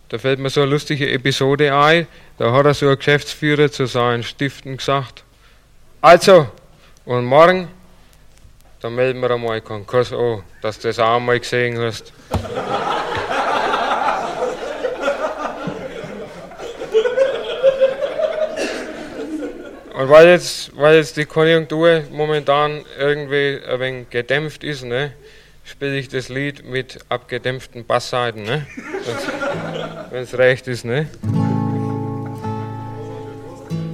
Da fällt mir so eine lustige Episode ein. Da hat so ein Geschäftsführer zu seinen Stiften gesagt, also, und morgen, dann melden wir einmal Konkurs an, dass du das auch mal gesehen hast. Und weil jetzt die Konjunktur momentan irgendwie ein wenig gedämpft ist, ne, spiele ich das Lied mit abgedämpften Bassseiten, ne? Wenn es recht ist, ne?